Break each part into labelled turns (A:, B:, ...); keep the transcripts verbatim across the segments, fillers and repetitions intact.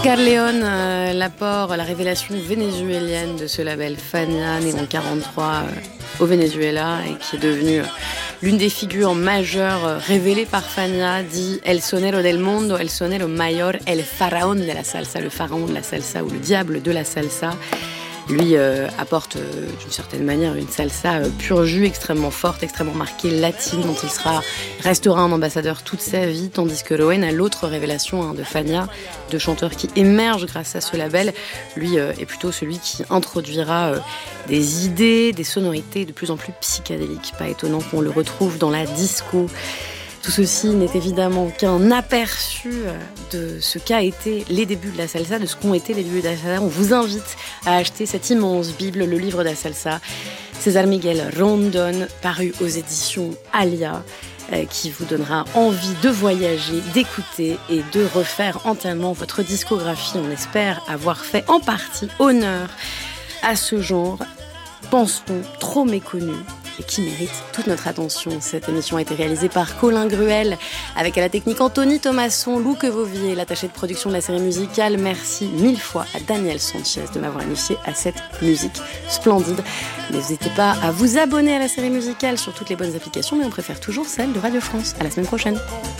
A: Carleon, euh, l'apport, la révélation vénézuélienne de ce label Fania, né en quarante-trois euh, au Venezuela et qui est devenu euh, l'une des figures majeures euh, révélées par Fania, dit El Sonero del Mundo, El Sonero Mayor, El Faraón de la Salsa, le pharaon de la salsa ou le diable de la salsa. Lui euh, apporte euh, d'une certaine manière une salsa euh, pur jus, extrêmement forte, extrêmement marquée, latine, dont il sera, restera un ambassadeur toute sa vie, tandis que Loen a l'autre révélation hein, de Fania, de chanteur qui émerge grâce à ce label. Lui euh, est plutôt celui qui introduira euh, des idées, des sonorités de plus en plus psychédéliques. Pas étonnant qu'on le retrouve dans la disco. Tout ceci n'est évidemment qu'un aperçu de ce qu'a été les débuts de la salsa, de ce qu'ont été les débuts de la salsa. On vous invite à acheter cette immense Bible, le livre de la salsa, César Miguel Rondon, paru aux éditions Alia, qui vous donnera envie de voyager, d'écouter et de refaire entièrement votre discographie. On espère avoir fait en partie honneur à ce genre, pense-t-on, trop méconnu et qui mérite toute notre attention. Cette émission a été réalisée par Colin Gruel, avec à la technique Anthony Thomasson, Lou Quevovier, l'attaché de production de la série musicale. Merci mille fois à Daniel Sanchez de m'avoir initié à cette musique splendide. N'hésitez pas à vous abonner à la série musicale sur toutes les bonnes applications, mais on préfère toujours celle de Radio France. À la semaine prochaine.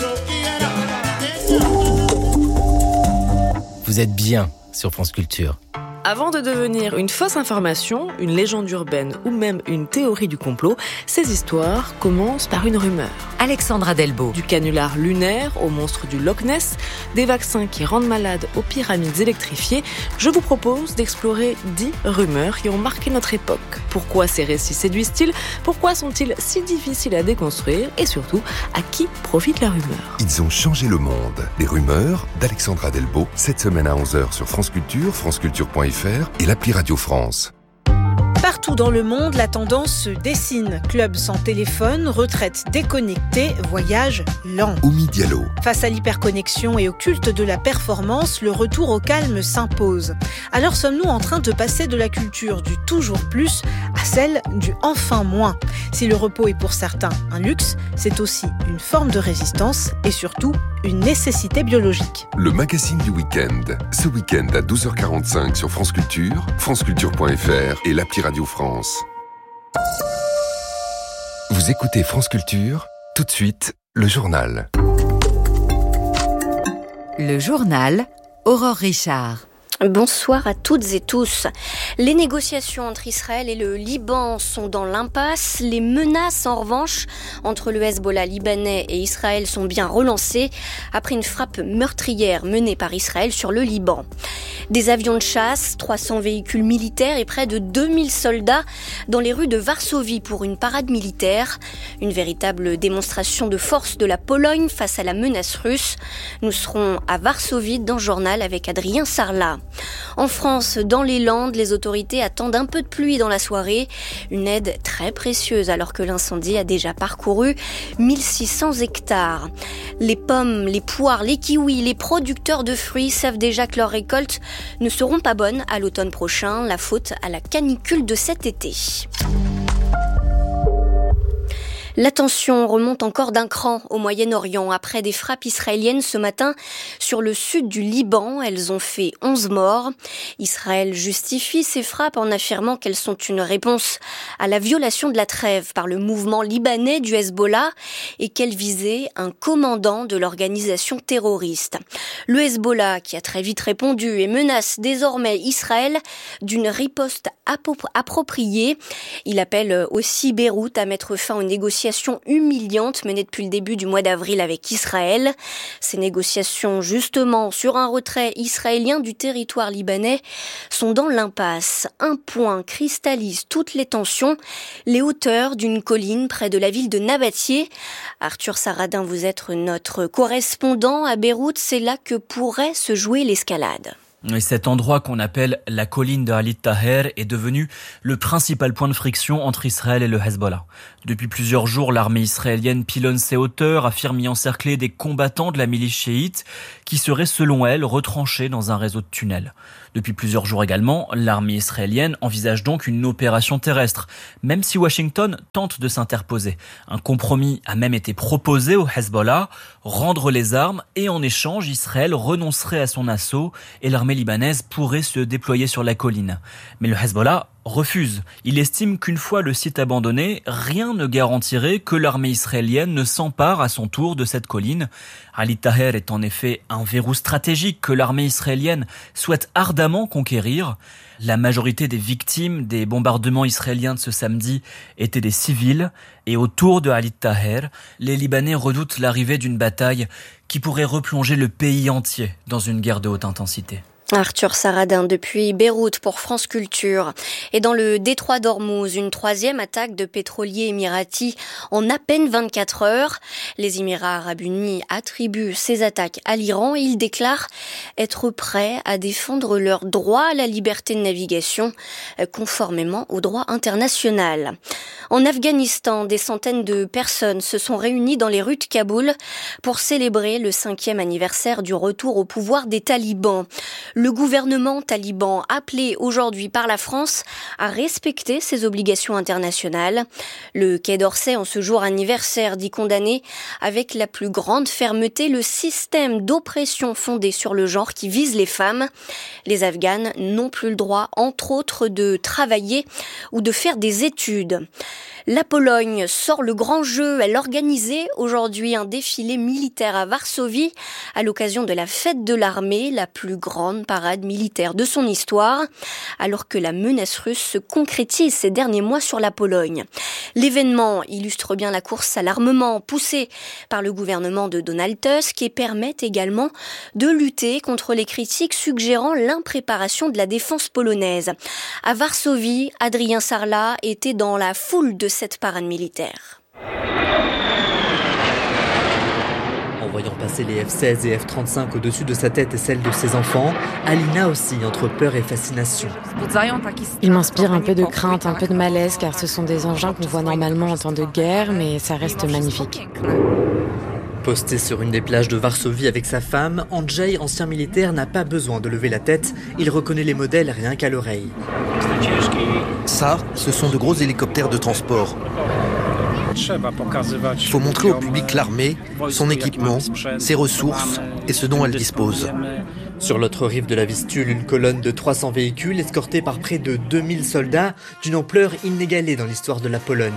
B: Vous êtes bien sur France Culture.
C: Avant de devenir une fausse information, une légende urbaine ou même une théorie du complot, ces histoires commencent par une rumeur.
D: Alexandra Delbo.
C: Du canular lunaire au monstre du Loch Ness, des vaccins qui rendent malades aux pyramides électrifiées, je vous propose d'explorer dix rumeurs qui ont marqué notre époque. Pourquoi ces récits séduisent-ils ? Pourquoi sont-ils si difficiles à déconstruire ? Et surtout, à qui profite la rumeur ?
E: Ils ont changé le monde. Les rumeurs d'Alexandra Delbo, cette semaine à onze heures sur France Culture, franceculture point f r et l'appli Radio France.
F: Partout dans le monde, la tendance se dessine. Club sans téléphone, retraite déconnectée, voyage lent.
E: Oumi Diallo.
F: Face à l'hyperconnexion et au culte de la performance, le retour au calme s'impose. Alors sommes-nous en train de passer de la culture du toujours plus à celle du enfin moins ? Si le repos est pour certains un luxe, c'est aussi une forme de résistance et surtout une nécessité biologique.
E: Le magazine du week-end. Ce week-end à douze heures quarante-cinq sur France Culture, franceculture point f r et l'appli Radio France. Vous écoutez France Culture, tout de suite, le journal.
D: Le journal, Aurore Richard.
G: Bonsoir à toutes et tous. Les négociations entre Israël et le Liban sont dans l'impasse. Les menaces, en revanche, entre le Hezbollah libanais et Israël sont bien relancées après une frappe meurtrière menée par Israël sur le Liban. Des avions de chasse, trois cents véhicules militaires et près de deux mille soldats dans les rues de Varsovie pour une parade militaire. Une véritable démonstration de force de la Pologne face à la menace russe. Nous serons à Varsovie dans le journal avec Adrien Sarlat. En France, dans les Landes, les autorités attendent un peu de pluie dans la soirée. Une aide très précieuse alors que l'incendie a déjà parcouru mille six cents hectares. Les pommes, les poires, les kiwis, les producteurs de fruits savent déjà que leurs récoltes ne seront pas bonnes à l'automne prochain, la faute à la canicule de cet été. La tension remonte encore d'un cran au Moyen-Orient après des frappes israéliennes ce matin sur le sud du Liban. Elles ont fait onze morts. Israël justifie ces frappes en affirmant qu'elles sont une réponse à la violation de la trêve par le mouvement libanais du Hezbollah et qu'elles visaient un commandant de l'organisation terroriste. Le Hezbollah qui a très vite répondu et menace désormais Israël d'une riposte appropriée. Il appelle aussi Beyrouth à mettre fin aux négociations humiliantes menées depuis le début du mois d'avril avec Israël. Ces négociations, justement, sur un retrait israélien du territoire libanais, sont dans l'impasse. Un point cristallise toutes les tensions, les hauteurs d'une colline près de la ville de Nabatieh. Arthur Saradin, vous êtes notre correspondant à Beyrouth. C'est là que pourrait se jouer l'escalade.
H: Et cet endroit qu'on appelle la colline de Alit Taher est devenu le principal point de friction entre Israël et le Hezbollah. Depuis plusieurs jours, l'armée israélienne pilonne ses hauteurs, affirme y encercler des combattants de la milice chiite qui seraient, selon elle, retranchés dans un réseau de tunnels. Depuis plusieurs jours également, l'armée israélienne envisage donc une opération terrestre, même si Washington tente de s'interposer. Un compromis a même été proposé au Hezbollah, rendre les armes et en échange, Israël renoncerait à son assaut et l'armée libanaise pourrait se déployer sur la colline. Mais le Hezbollah refuse. Il estime qu'une fois le site abandonné, rien ne garantirait que l'armée israélienne ne s'empare à son tour de cette colline. Alit Taher est en effet un verrou stratégique que l'armée israélienne souhaite ardemment conquérir. La majorité des victimes des bombardements israéliens de ce samedi étaient des civils. Et autour de Alit Taher, les Libanais redoutent l'arrivée d'une bataille qui pourrait replonger le pays entier dans une guerre de haute intensité.
G: Arthur Saradin depuis Beyrouth pour France Culture. Et dans le détroit d'Ormuz, une troisième attaque de pétroliers émiratis en à peine vingt-quatre heures. Les Émirats arabes unis attribuent ces attaques à l'Iran et ils déclarent être prêts à défendre leur droit à la liberté de navigation, conformément au droit international. En Afghanistan, des centaines de personnes se sont réunies dans les rues de Kaboul pour célébrer le cinquième anniversaire du retour au pouvoir des talibans. Le gouvernement taliban, appelé aujourd'hui par la France à respecter ses obligations internationales. Le Quai d'Orsay, en ce jour anniversaire, dit condamner avec la plus grande fermeté le système d'oppression fondé sur le genre qui vise les femmes. Les Afghanes n'ont plus le droit, entre autres, de travailler ou de faire des études. La Pologne sort le grand jeu. Elle organisait aujourd'hui un défilé militaire à Varsovie à l'occasion de la fête de l'armée, la plus grande parade militaire de son histoire, alors que la menace russe se concrétise ces derniers mois sur la Pologne. L'événement illustre bien la course à l'armement poussée par le gouvernement de Donald Tusk et permet également de lutter contre les critiques suggérant l'impréparation de la défense polonaise. À Varsovie, Adrien Sarlat était dans la foule de cette parade militaire.
I: En voyant passer les F seize et F trente-cinq au-dessus de sa tête et celle de ses enfants, Alina oscille entre peur et fascination.
J: Il m'inspire un peu de crainte, un peu de malaise, car ce sont des engins qu'on voit normalement en temps de guerre, mais ça reste magnifique.
I: Posté sur une des plages de Varsovie avec sa femme, Andrzej, ancien militaire, n'a pas besoin de lever la tête. Il reconnaît les modèles rien qu'à l'oreille.
K: Ça, ce sont de gros hélicoptères de transport. Il faut montrer au public l'armée, son équipement, ses ressources et ce dont elle dispose.
I: Sur l'autre rive de la Vistule, une colonne de trois cents véhicules escortés par près de deux mille soldats, d'une ampleur inégalée dans l'histoire de la Pologne.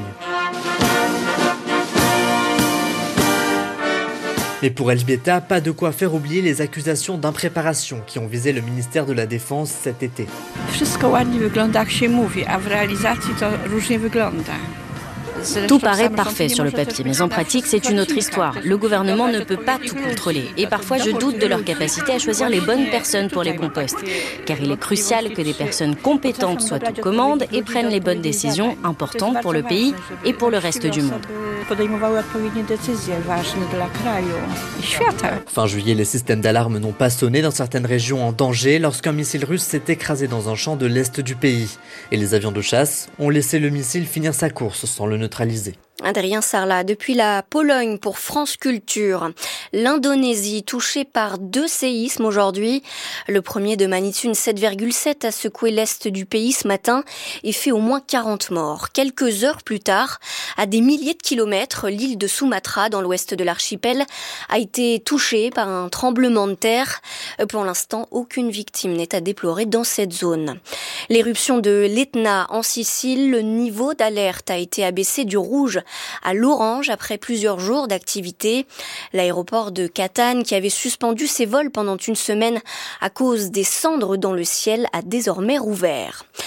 I: Mais pour Elżbieta, pas de quoi faire oublier les accusations d'impréparation qui ont visé le ministère de la Défense cet été.
L: Tout paraît parfait sur le papier, mais en pratique, c'est une autre histoire. Le gouvernement ne peut pas tout contrôler. Et parfois, je doute de leur capacité à choisir les bonnes personnes pour les bons postes. Car il est crucial que des personnes compétentes soient aux commandes et prennent les bonnes décisions importantes pour le pays et pour le reste du monde.
I: Fin juillet, les systèmes d'alarme n'ont pas sonné dans certaines régions en danger lorsqu'un missile russe s'est écrasé dans un champ de l'est du pays. Et les avions de chasse ont laissé le missile finir sa course sans le neutraliser.
G: Adrien Sarlat, depuis la Pologne pour France Culture. L'Indonésie, touchée par deux séismes aujourd'hui. Le premier de magnitude sept virgule sept a secoué l'est du pays ce matin et fait au moins quarante morts. Quelques heures plus tard, à des milliers de kilomètres, l'île de Sumatra, dans l'ouest de l'archipel, a été touchée par un tremblement de terre. Pour l'instant, aucune victime n'est à déplorer dans cette zone. L'éruption de l'Etna en Sicile, le niveau d'alerte a été abaissé du rouge à l'orange après plusieurs jours d'activité. L'aéroport de Catane, qui avait suspendu ses vols pendant une semaine à cause des cendres dans le ciel, a désormais rouvert.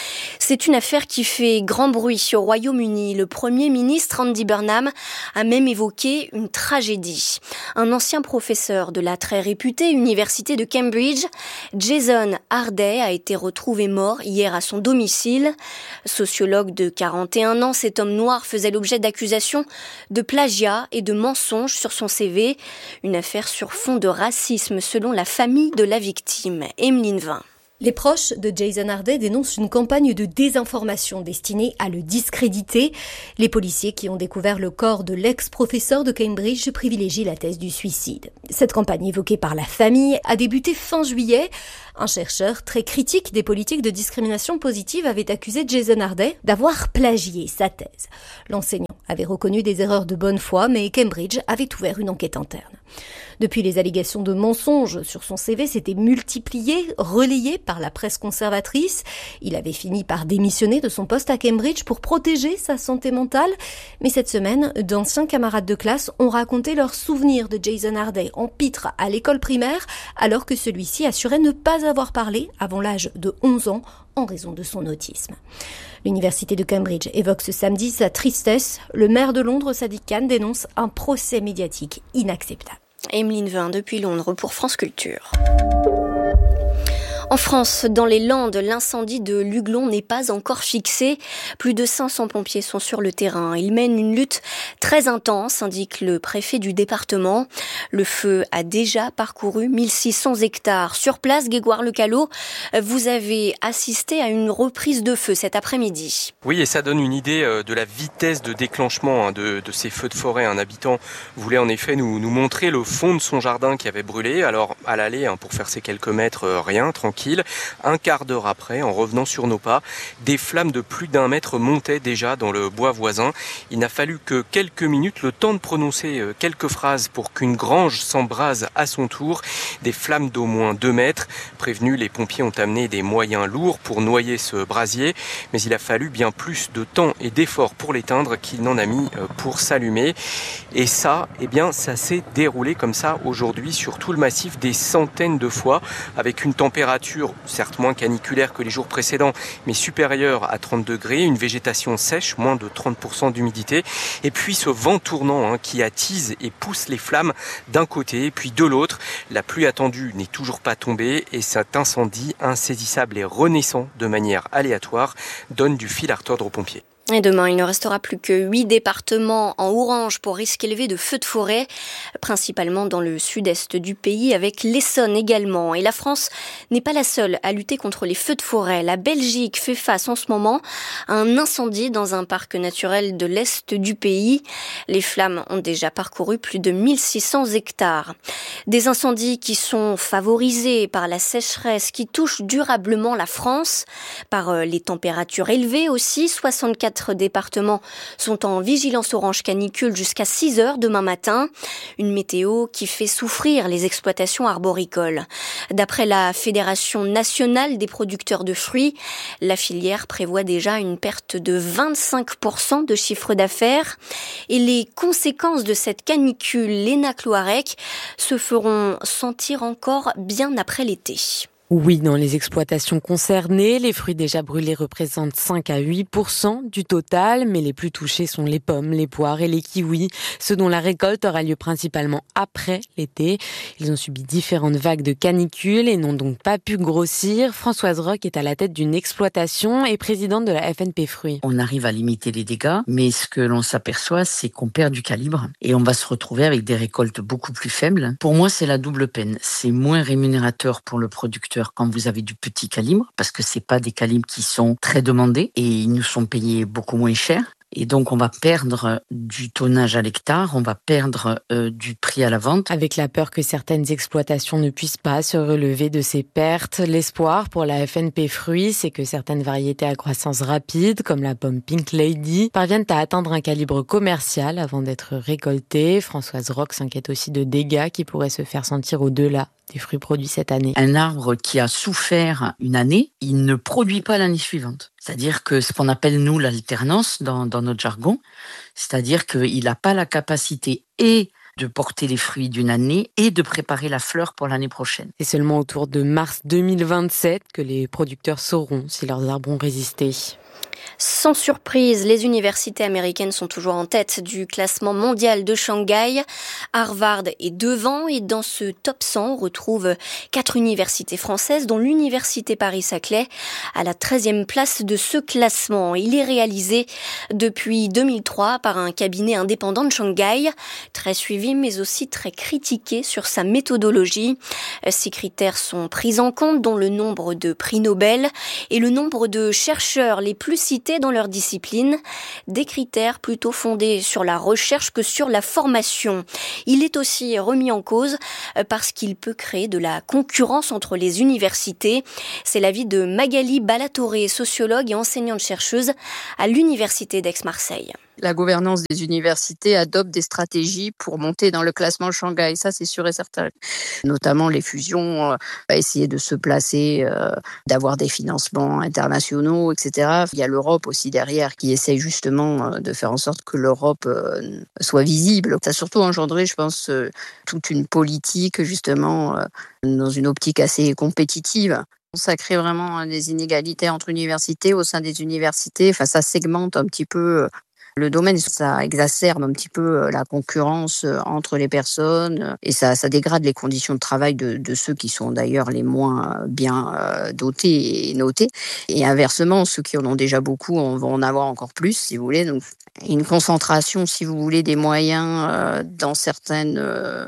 G: C'est une affaire qui fait grand bruit au Royaume-Uni. Le Premier ministre Andy Burnham a même évoqué une tragédie. Un ancien professeur de la très réputée université de Cambridge, Jason Harday, a été retrouvé mort hier à son domicile. Sociologue de quarante et un ans, cet homme noir faisait l'objet d'accusations de plagiat et de mensonges sur son C V. Une affaire sur fond de racisme selon la famille de la victime. Emeline Vin.
M: Les proches de Jason Harday dénoncent une campagne de désinformation destinée à le discréditer. Les policiers qui ont découvert le corps de l'ex-professeur de Cambridge privilégient la thèse du suicide. Cette campagne évoquée par la famille a débuté fin juillet. Un chercheur très critique des politiques de discrimination positive avait accusé Jason Harday d'avoir plagié sa thèse. L'enseignant avait reconnu des erreurs de bonne foi, mais Cambridge avait ouvert une enquête interne. Depuis, les allégations de mensonges sur son C V s'étaient multipliées, relayées par la presse conservatrice. Il avait fini par démissionner de son poste à Cambridge pour protéger sa santé mentale. Mais cette semaine, d'anciens camarades de classe ont raconté leurs souvenirs de Jason Harday en pitre à l'école primaire, alors que celui-ci assurait ne pas avoir parlé avant l'âge de onze ans en raison de son autisme. L'université de Cambridge évoque ce samedi sa tristesse. Le maire de Londres, Sadiq Khan, dénonce un procès médiatique inacceptable.
G: Emeline Vin depuis Londres pour France Culture. En France, dans les Landes, l'incendie de Luglon n'est pas encore fixé. Plus de cinq cents pompiers sont sur le terrain. Ils mènent une lutte très intense, indique le préfet du département. Le feu a déjà parcouru mille six cents hectares. Sur place, Grégoire Lecalot, vous avez assisté à une reprise de feu cet après-midi.
N: Oui, et ça donne une idée de la vitesse de déclenchement de, de ces feux de forêt. Un habitant voulait en effet nous, nous montrer le fond de son jardin qui avait brûlé. Alors, à l'aller, pour faire ces quelques mètres, rien, tranquille. Un quart d'heure après, en revenant sur nos pas, des flammes de plus d'un mètre montaient déjà dans le bois voisin. Il n'a fallu que quelques minutes, le temps de prononcer quelques phrases pour qu'une grange s'embrase à son tour. Des flammes d'au moins deux mètres. Prévenus, les pompiers ont amené des moyens lourds pour noyer ce brasier, mais il a fallu bien plus de temps et d'efforts pour l'éteindre qu'il n'en a mis pour s'allumer. Et ça, eh bien, ça s'est déroulé comme ça aujourd'hui sur tout le massif des centaines de fois, avec une température certes moins caniculaire que les jours précédents, mais supérieure à trente degrés, une végétation sèche, moins de trente pour cent d'humidité, et puis ce vent tournant hein, qui attise et pousse les flammes d'un côté, puis de l'autre. La pluie attendue n'est toujours pas tombée, et cet incendie insaisissable et renaissant de manière aléatoire donne du fil à retordre aux pompiers.
G: Et demain, il ne restera plus que huit départements en orange pour risque élevé de feux de forêt, principalement dans le sud-est du pays, avec l'Essonne également. Et la France n'est pas la seule à lutter contre les feux de forêt. La Belgique fait face en ce moment à un incendie dans un parc naturel de l'est du pays. Les flammes ont déjà parcouru plus de mille six cents hectares. Des incendies qui sont favorisés par la sécheresse qui touche durablement la France, par les températures élevées aussi, soixante-quatre départements sont en vigilance orange canicule jusqu'à six heures demain matin. Une météo qui fait souffrir les exploitations arboricoles. D'après la Fédération nationale des producteurs de fruits, la filière prévoit déjà une perte de vingt-cinq pour cent de chiffre d'affaires. Et les conséquences de cette canicule, l'Ena Cloarec, se feront sentir encore bien après l'été.
J: Oui, dans les exploitations concernées, les fruits déjà brûlés représentent cinq à huit pour cent du total, mais les plus touchés sont les pommes, les poires et les kiwis, ceux dont la récolte aura lieu principalement après l'été. Ils ont subi différentes vagues de canicule et n'ont donc pas pu grossir. Françoise Roch est à la tête d'une exploitation et présidente de la F N P Fruits.
O: On arrive à limiter les dégâts, mais ce que l'on s'aperçoit, c'est qu'on perd du calibre et on va se retrouver avec des récoltes beaucoup plus faibles. Pour moi, c'est la double peine. C'est moins rémunérateur pour le producteur quand vous avez du petit calibre, parce que c'est pas des calibres qui sont très demandés et ils nous sont payés beaucoup moins cher. Et donc, on va perdre du tonnage à l'hectare, on va perdre euh, du prix à la vente.
J: Avec la peur que certaines exploitations ne puissent pas se relever de ces pertes, l'espoir pour la F N P Fruits, c'est que certaines variétés à croissance rapide, comme la pomme Pink Lady, parviennent à atteindre un calibre commercial avant d'être récoltées. Françoise Roch s'inquiète aussi de dégâts qui pourraient se faire sentir au-delà des fruits produits cette année.
O: Un arbre qui a souffert une année, il ne produit pas l'année suivante. C'est-à-dire que ce qu'on appelle, nous, l'alternance dans, dans notre jargon, c'est-à-dire qu'il n'a pas la capacité et de porter les fruits d'une année et de préparer la fleur pour l'année prochaine.
J: C'est seulement autour de mars deux mille vingt-sept que les producteurs sauront si leurs arbres ont résisté.
G: Sans surprise, les universités américaines sont toujours en tête du classement mondial de Shanghai. Harvard est devant et dans ce top cent, on retrouve quatre universités françaises, dont l'université Paris-Saclay à la treizième place de ce classement. Il est réalisé depuis deux mille trois par un cabinet indépendant de Shanghai, très suivi mais aussi très critiqué sur sa méthodologie. Ces critères sont pris en compte, dont le nombre de prix Nobel et le nombre de chercheurs les plus cités dans leur discipline, des critères plutôt fondés sur la recherche que sur la formation. Il est aussi remis en cause parce qu'il peut créer de la concurrence entre les universités. C'est l'avis de Magali Balatoré, sociologue et enseignante-chercheuse à l'université d'Aix-Marseille.
P: La gouvernance des universités adopte des stratégies pour monter dans le classement Shanghai, ça c'est sûr et certain. Notamment les fusions, euh, essayer de se placer, euh, d'avoir des financements internationaux, et cetera. Il y a l'Europe aussi derrière qui essaye justement euh, de faire en sorte que l'Europe euh, soit visible. Ça a surtout engendré, je pense, euh, toute une politique justement euh, dans une optique assez compétitive. Ça crée vraiment des inégalités entre universités, au sein des universités. Enfin, ça segmente un petit peu euh, le domaine, ça exacerbe un petit peu la concurrence entre les personnes et ça, ça dégrade les conditions de travail de, de ceux qui sont d'ailleurs les moins bien dotés et notés. Et inversement, ceux qui en ont déjà beaucoup vont en avoir encore plus, si vous voulez. Donc, une concentration, si vous voulez, des moyens dans certaines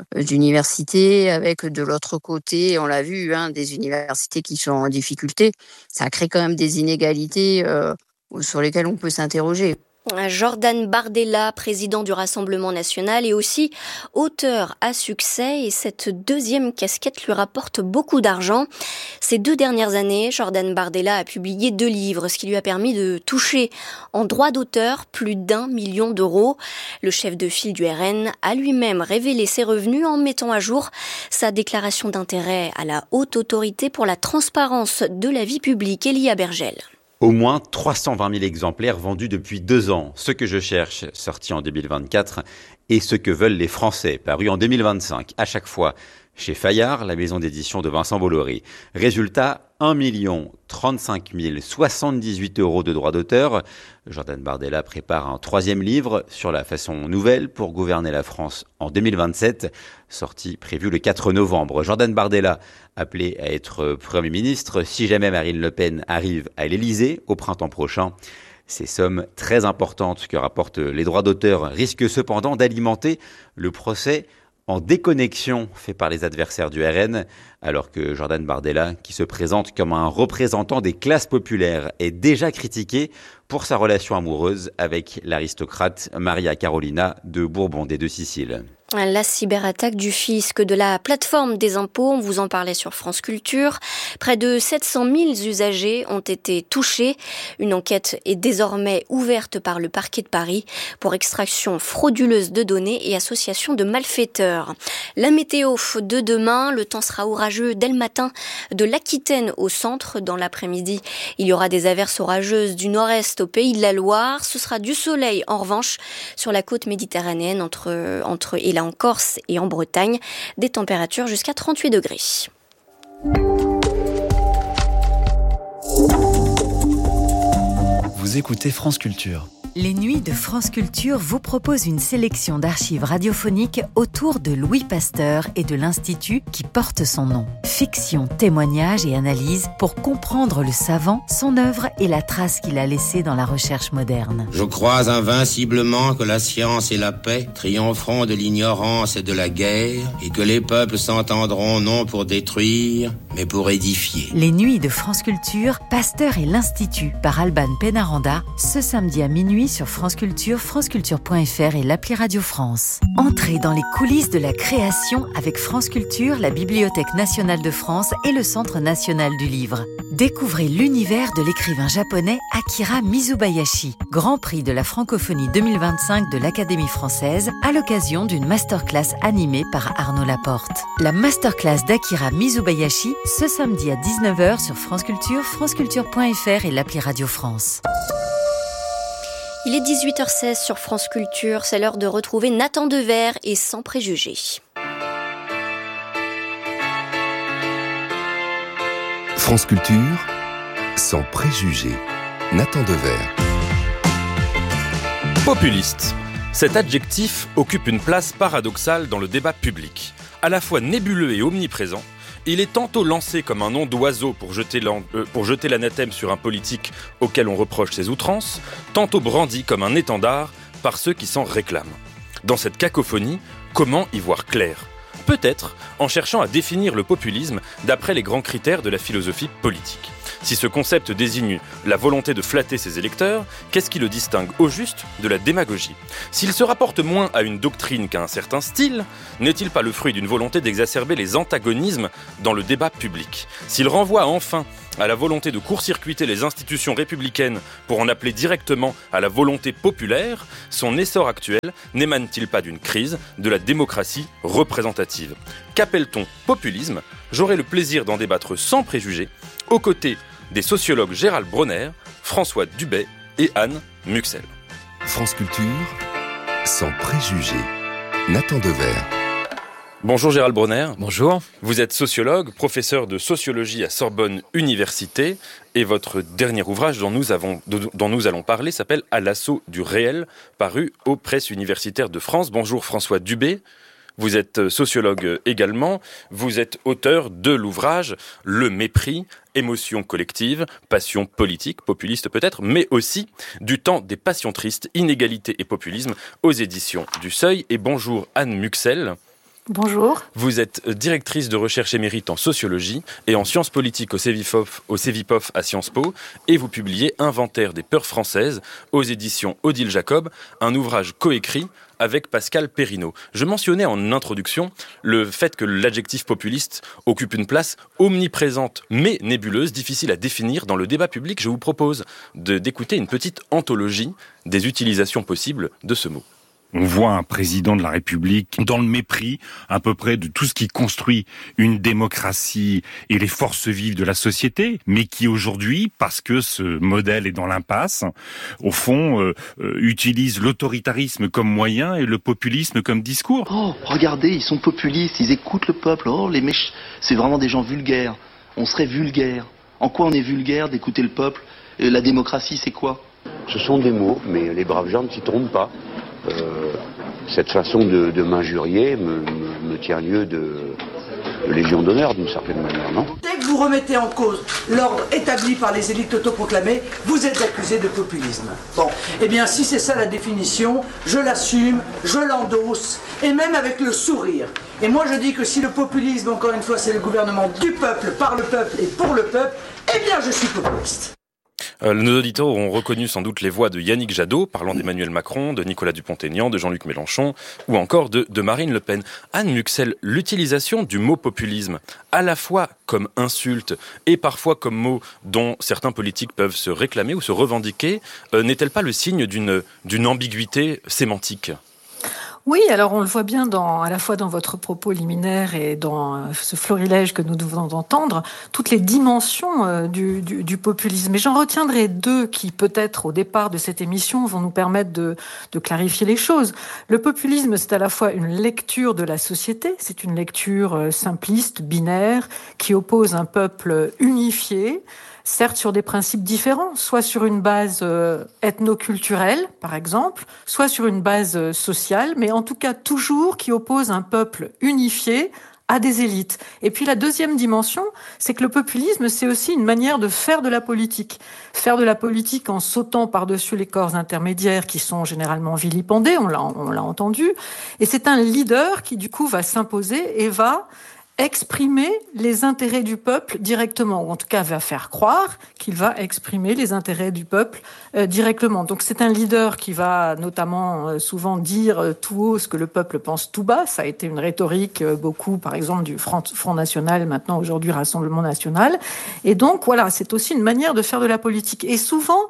P: universités, avec de l'autre côté, on l'a vu, hein, des universités qui sont en difficulté. Ça crée quand même des inégalités euh, sur lesquelles on peut s'interroger.
G: Jordan Bardella, président du Rassemblement national, est aussi auteur à succès et cette deuxième casquette lui rapporte beaucoup d'argent. Ces deux dernières années, Jordan Bardella a publié deux livres, ce qui lui a permis de toucher en droit d'auteur plus d'un million d'euros. Le chef de file du R N a lui-même révélé ses revenus en mettant à jour sa déclaration d'intérêt à la Haute Autorité pour la transparence de la vie publique, Elia Bergel.
Q: Au moins trois cent vingt mille exemplaires vendus depuis deux ans. Ce que je cherche, sorti en deux mille vingt-quatre, et ce que veulent les Français, paru en deux mille vingt-cinq, à chaque fois chez Fayard, la maison d'édition de Vincent Bolloré. Résultat, un million trente-cinq mille soixante-dix-huit euros de droits d'auteur. Jordan Bardella prépare un troisième livre sur la façon nouvelle pour gouverner la France en deux mille vingt-sept, sortie prévue le quatre novembre. Jordan Bardella, appelé à être Premier ministre si jamais Marine Le Pen arrive à l'Élysée au printemps prochain. Ces sommes très importantes que rapportent les droits d'auteur risquent cependant d'alimenter le procès en déconnexion fait par les adversaires du R N, alors que Jordan Bardella, qui se présente comme un représentant des classes populaires, est déjà critiqué pour sa relation amoureuse avec l'aristocrate Maria Carolina de Bourbon des Deux-Siciles.
G: La cyberattaque du fisc de la plateforme des impôts, on vous en parlait sur France Culture. Près de sept cent mille usagers ont été touchés. Une enquête est désormais ouverte par le parquet de Paris pour extraction frauduleuse de données et association de malfaiteurs. La météo de demain, le temps sera orageux dès le matin de l'Aquitaine au centre. Dans l'après-midi, il y aura des averses orageuses du nord-est au Pays de la Loire. Ce sera du soleil en revanche sur la côte méditerranéenne entre, entre et la en Corse et en Bretagne, des températures jusqu'à trente-huit degrés.
R: Vous écoutez France Culture.
D: Les Nuits de France Culture vous proposent une sélection d'archives radiophoniques autour de Louis Pasteur et de l'Institut qui porte son nom. Fiction, témoignages et analyses pour comprendre le savant, son œuvre et la trace qu'il a laissée dans la recherche moderne.
S: Je crois invinciblement que la science et la paix triompheront de l'ignorance et de la guerre et que les peuples s'entendront non pour détruire, mais pour édifier.
D: Les Nuits de France Culture, Pasteur et l'Institut par Alban Pénaranda, ce samedi à minuit sur France Culture, franceculture point f r et l'appli Radio France. Entrez dans les coulisses de la création avec France Culture, la Bibliothèque nationale de France et le Centre national du livre. Découvrez l'univers de l'écrivain japonais Akira Mizubayashi, Grand Prix de la francophonie deux mille vingt-cinq de l'Académie française, à l'occasion d'une masterclass animée par Arnaud Laporte. La masterclass d'Akira Mizubayashi, ce samedi à dix-neuf heures sur France Culture, franceculture point f r et l'appli Radio France.
G: Il est dix-huit heures seize sur France Culture, c'est l'heure de retrouver Nathan Dever et Sans préjugés.
E: France Culture, Sans préjugés, Nathan Dever.
R: Populiste. Cet adjectif occupe une place paradoxale dans le débat public. À la fois nébuleux et omniprésent, il est tantôt lancé comme un nom d'oiseau pour jeter, euh, pour jeter l'anathème sur un politique auquel on reproche ses outrances, tantôt brandi comme un étendard par ceux qui s'en réclament. Dans cette cacophonie, comment y voir clair ? Peut-être en cherchant à définir le populisme d'après les grands critères de la philosophie politique. Si ce concept désigne la volonté de flatter ses électeurs, qu'est-ce qui le distingue au juste de la démagogie ? S'il se rapporte moins à une doctrine qu'à un certain style, n'est-il pas le fruit d'une volonté d'exacerber les antagonismes dans le débat public ? S'il renvoie enfin à la volonté de court-circuiter les institutions républicaines pour en appeler directement à la volonté populaire, son essor actuel n'émane-t-il pas d'une crise de la démocratie représentative ? Qu'appelle-t-on populisme ? J'aurai le plaisir d'en débattre sans préjugés, aux côtés des sociologues Gérald Bronner, François Dubet et Anne Muxel.
E: France Culture, Sans préjugés, Nathan Dever.
R: Bonjour Gérald Bronner.
B: Bonjour.
R: Vous êtes sociologue, professeur de sociologie à Sorbonne Université, et votre dernier ouvrage dont nous, avons, dont nous allons parler s'appelle « À l'assaut du réel », paru aux presses universitaires de France. Bonjour François Dubet. Vous êtes sociologue également, vous êtes auteur de l'ouvrage « Le mépris, émotion collective, passion politique, populiste peut-être, mais aussi du temps des passions tristes, inégalité et populisme » aux éditions du Seuil. Et bonjour Anne Muxel.
T: Bonjour.
R: Vous êtes directrice de recherche émérite en sociologie et en sciences politiques au Cevipof, au Cevipof à Sciences Po, et vous publiez Inventaire des peurs françaises aux éditions Odile Jacob, un ouvrage coécrit avec Pascal Perrineau. Je mentionnais en introduction le fait que l'adjectif populiste occupe une place omniprésente mais nébuleuse, difficile à définir dans le débat public. Je vous propose de, d'écouter une petite anthologie des utilisations possibles de ce mot.
U: On voit un président de la République dans le mépris à peu près de tout ce qui construit une démocratie et les forces vives de la société, mais qui aujourd'hui, parce que ce modèle est dans l'impasse, au fond, euh, euh, utilise l'autoritarisme comme moyen et le populisme comme discours.
V: Oh, regardez, ils sont populistes, ils écoutent le peuple. Oh, les méch... c'est vraiment des gens vulgaires. On serait vulgaire. En quoi on est vulgaire d'écouter le peuple ? Et la démocratie, c'est quoi ?
W: Ce sont des mots, mais les braves gens ne s'y trompent pas. Euh, cette façon de, de m'injurier me, me, me tient lieu de, de légion d'honneur d'une certaine manière, non ?
X: Dès que vous remettez en cause l'ordre établi par les élites autoproclamées, vous êtes accusé de populisme. Bon, eh bien si c'est ça la définition, je l'assume, je l'endosse, et même avec le sourire. Et moi je dis que si le populisme, encore une fois, c'est le gouvernement du peuple, par le peuple et pour le peuple, eh bien je suis populiste.
R: Euh, nos auditeurs ont reconnu sans doute les voix de Yannick Jadot, parlant d'Emmanuel Macron, de Nicolas Dupont-Aignan, de Jean-Luc Mélenchon, ou encore de, de Marine Le Pen. Anne Muxel, l'utilisation du mot populisme, à la fois comme insulte et parfois comme mot dont certains politiques peuvent se réclamer ou se revendiquer, euh, n'est-elle pas le signe d'une, d'une ambiguïté sémantique ?
T: Oui, alors on le voit bien dans, à la fois dans votre propos liminaire et dans ce florilège que nous devons entendre, toutes les dimensions euh, du, du, du populisme. Et j'en retiendrai deux qui, peut-être, au départ de cette émission, vont nous permettre de, de clarifier les choses. Le populisme, c'est à la fois une lecture de la société, c'est une lecture simpliste, binaire, qui oppose un peuple unifié, certes sur des principes différents, soit sur une base euh, ethno-culturelle, par exemple, soit sur une base euh, sociale, mais en tout cas toujours qui oppose un peuple unifié à des élites. Et puis la deuxième dimension, c'est que le populisme, c'est aussi une manière de faire de la politique. Faire de la politique en sautant par-dessus les corps intermédiaires qui sont généralement vilipendés, on l'a, on l'a entendu, et c'est un leader qui du coup va s'imposer et va exprimer les intérêts du peuple directement, ou en tout cas va faire croire qu'il va exprimer les intérêts du peuple euh, directement. Donc c'est un leader qui va notamment euh, souvent dire euh, tout haut ce que le peuple pense tout bas. Ça a été une rhétorique euh, beaucoup, par exemple, du Front, Front National, maintenant aujourd'hui Rassemblement National. Et donc voilà, c'est aussi une manière de faire de la politique. Et souvent,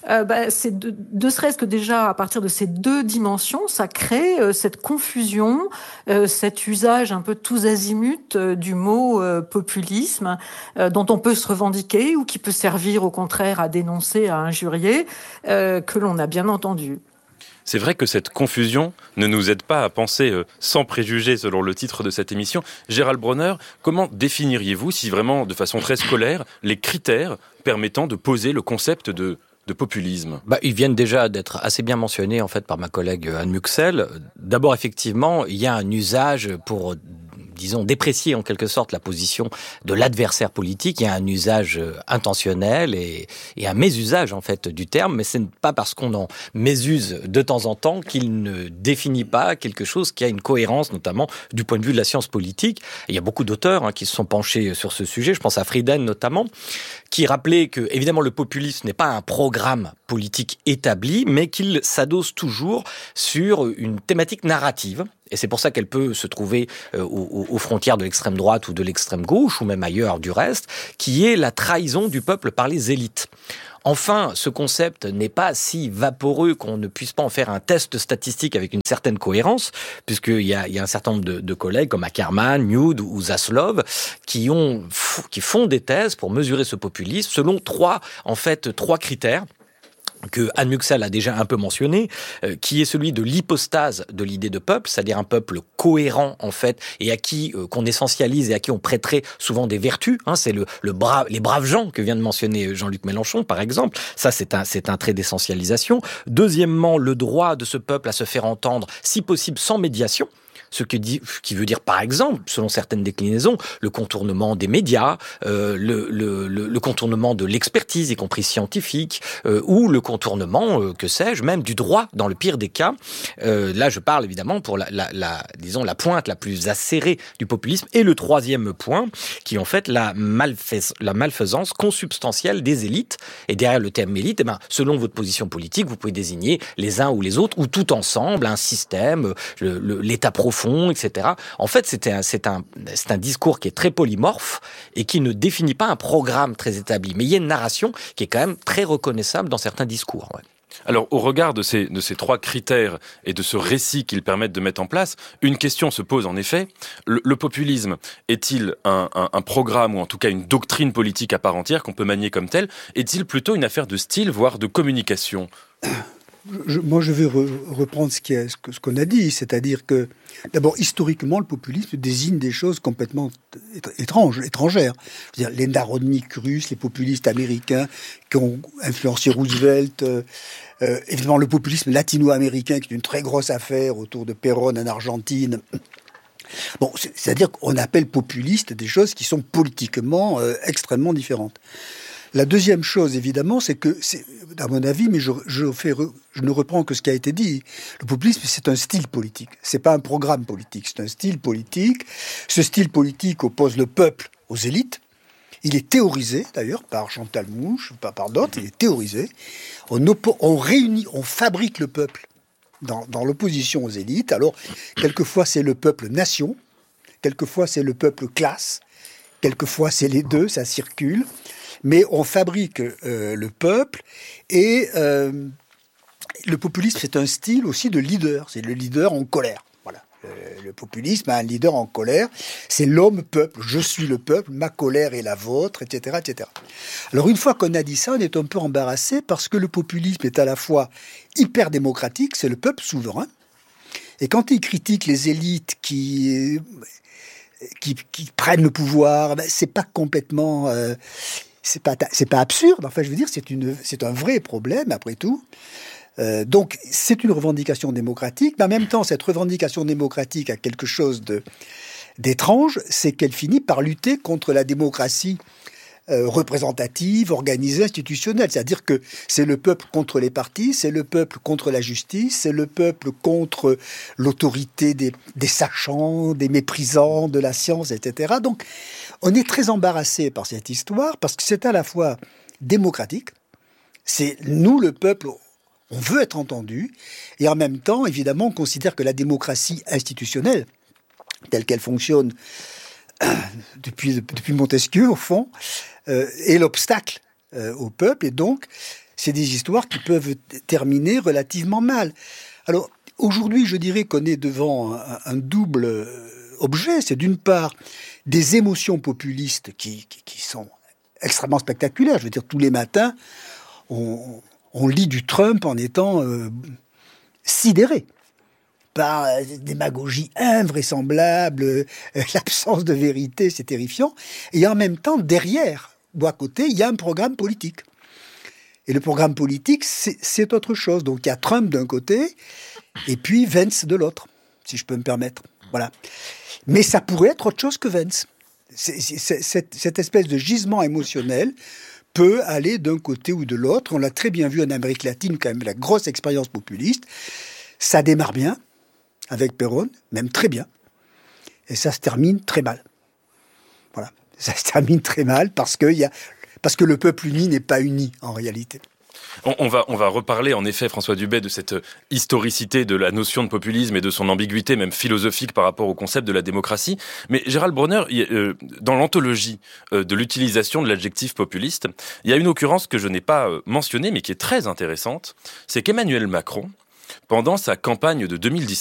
T: euh, bah, c'est de, de serait-ce que déjà à partir de ces deux dimensions, ça crée euh, cette confusion, euh, cet usage un peu tous azimuts euh, du mot euh, populisme, euh, dont on peut se revendiquer ou qui peut servir au contraire à dénoncer, à injurier, euh, que l'on a bien entendu.
R: C'est vrai que cette confusion ne nous aide pas à penser euh, sans préjugés, selon le titre de cette émission. Gérald Bronner, comment définiriez-vous, si vraiment de façon très scolaire, les critères permettant de poser le concept de, de populisme ?
A: Bah, ils viennent déjà d'être assez bien mentionnés en fait par ma collègue Anne Muxel. D'abord, effectivement, il y a un usage pour, disons, déprécier en quelque sorte la position de l'adversaire politique. Il y a un usage intentionnel et, et un mésusage en fait du terme, mais ce n'est pas parce qu'on en mésuse de temps en temps qu'il ne définit pas quelque chose qui a une cohérence, notamment du point de vue de la science politique. Et il y a beaucoup d'auteurs hein, qui se sont penchés sur ce sujet, je pense à Frieden notamment, qui rappelait que, évidemment, le populisme n'est pas un programme politique établi, mais qu'il s'adosse toujours sur une thématique narrative. Et c'est pour ça qu'elle peut se trouver euh, aux, aux frontières de l'extrême droite ou de l'extrême gauche, ou même ailleurs du reste, qui est la trahison du peuple par les élites. Enfin, ce concept n'est pas si vaporeux qu'on ne puisse pas en faire un test statistique avec une certaine cohérence, puisqu'il y a, il y a un certain nombre de, de collègues comme Ackermann, Nude ou Zaslov qui ont, qui font des thèses pour mesurer ce populisme selon trois, en fait, trois critères que Anne Muxel a déjà un peu mentionné, euh, qui est celui de l'hypostase de l'idée de peuple, c'est-à-dire un peuple cohérent en fait, et à qui euh, qu'on essentialise et à qui on prêterait souvent des vertus. Hein, c'est le, le brave, les braves gens que vient de mentionner Jean-Luc Mélenchon, par exemple. Ça, c'est un, c'est un trait d'essentialisation. Deuxièmement, le droit de ce peuple à se faire entendre, si possible sans médiation. Ce qui, dit, qui veut dire, par exemple, selon certaines déclinaisons, le contournement des médias, euh, le, le, le, le contournement de l'expertise, y compris scientifique, euh, ou le contournement, euh, que sais-je, même du droit, dans le pire des cas. Euh, là, je parle évidemment pour la, la, la, disons, la pointe la plus acérée du populisme. Et le troisième point, qui est en fait la, malfais, la malfaisance consubstantielle des élites. Et derrière le terme élite, eh ben, selon votre position politique, vous pouvez désigner les uns ou les autres, ou tout ensemble, un système, le, le, l'État profond, et cetera. En fait, c'était un, c'est, un, c'est un discours qui est très polymorphe et qui ne définit pas un programme très établi. Mais il y a une narration qui est quand même très reconnaissable dans certains discours. Ouais.
R: Alors, au regard de ces, de ces trois critères et de ce récit qu'ils permettent de mettre en place, une question se pose en effet. Le, le populisme est-il un, un, un programme ou en tout cas une doctrine politique à part entière qu'on peut manier comme telle ? Est-il plutôt une affaire de style, voire de communication ?
C: Je, moi, je vais re, reprendre ce, qui est, ce, que, ce qu'on a dit, c'est-à-dire que, d'abord, historiquement, le populisme désigne des choses complètement étranges, étrangères. Je veux dire, les narodniks russes, les populistes américains qui ont influencé Roosevelt, euh, euh, évidemment, le populisme latino-américain qui est une très grosse affaire autour de Perón en Argentine. Bon, c'est, c'est-à-dire qu'on appelle populistes des choses qui sont politiquement euh, extrêmement différentes. La deuxième chose, évidemment, c'est que, c'est, à mon avis, mais je, je, fais, je ne reprends que ce qui a été dit, le populisme, c'est un style politique. C'est pas un programme politique, c'est un style politique. Ce style politique oppose le peuple aux élites. Il est théorisé, d'ailleurs, par Chantal Mouffe, pas par d'autres, il est théorisé. On, oppo- on réunit, on fabrique le peuple dans, dans l'opposition aux élites. Alors, quelquefois, c'est le peuple nation, quelquefois, c'est le peuple classe, quelquefois, c'est les deux, ça circule. Mais on fabrique euh, le peuple et euh, le populisme, c'est un style aussi de leader. C'est le leader en colère. Voilà. Le, le populisme a un leader en colère. C'est l'homme-peuple. Je suis le peuple, ma colère est la vôtre, et cetera, et cetera. Alors une fois qu'on a dit ça, on est un peu embarrassé parce que le populisme est à la fois hyper démocratique, c'est le peuple souverain. Et quand il critique les élites qui, qui, qui prennent le pouvoir, ben, c'est pas complètement... Euh, C'est pas, c'est pas absurde, enfin je veux dire, c'est, une, c'est un vrai problème après tout. Euh, donc c'est une revendication démocratique, mais en même temps cette revendication démocratique a quelque chose de, d'étrange, c'est qu'elle finit par lutter contre la démocratie euh, représentative, organisée, institutionnelle. C'est-à-dire que c'est le peuple contre les partis, c'est le peuple contre la justice, c'est le peuple contre l'autorité des, des sachants, des méprisants, de la science, et cetera. Donc on est très embarrassé par cette histoire parce que c'est à la fois démocratique, c'est nous le peuple, on veut être entendu, et en même temps, évidemment, on considère que la démocratie institutionnelle, telle qu'elle fonctionne depuis, depuis Montesquieu, au fond, euh, est l'obstacle euh, au peuple, et donc c'est des histoires qui peuvent terminer relativement mal. Alors, aujourd'hui, je dirais qu'on est devant un, un double objet. C'est d'une part des émotions populistes qui, qui, qui sont extrêmement spectaculaires. Je veux dire, tous les matins, on, on lit du Trump en étant euh, sidéré par euh, démagogie invraisemblable, euh, l'absence de vérité, c'est terrifiant. Et en même temps, derrière ou à côté, il y a un programme politique. Et le programme politique, c'est, c'est autre chose. Donc il y a Trump d'un côté, et puis Vance de l'autre, si je peux me permettre. Voilà. Mais ça pourrait être autre chose que Vance. C'est, c'est, cette, cette espèce de gisement émotionnel peut aller d'un côté ou de l'autre. On l'a très bien vu en Amérique latine, quand même, la grosse expérience populiste. Ça démarre bien, avec Perón, même très bien. Et ça se termine très mal. Voilà. Ça se termine très mal parce que, y a, parce que le peuple uni n'est pas uni, en réalité.
R: On, on, va, on va reparler, en effet, François Dubet, de cette historicité de la notion de populisme et de son ambiguïté, même philosophique, par rapport au concept de la démocratie. Mais Gérald Bronner, euh, dans l'anthologie euh, de l'utilisation de l'adjectif populiste, il y a une occurrence que je n'ai pas euh, mentionnée, mais qui est très intéressante. C'est qu'Emmanuel Macron, pendant sa campagne de deux mille dix-sept,